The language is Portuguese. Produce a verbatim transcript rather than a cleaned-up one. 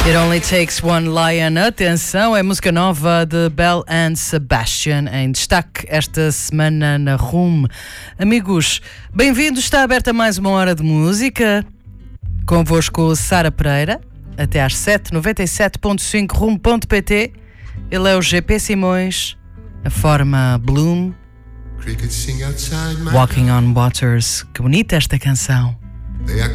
It Only Takes One Lion. Atenção, é música nova de Belle and Sebastian, em destaque esta semana na Rumo. Amigos, bem-vindos, está aberta mais uma hora de música. Convosco Sara Pereira, até às sete, noventa e sete ponto cinco rumo ponto pt. Ele é o G P Simões, a forma Bloom, Walking on Waters. Que bonita esta canção.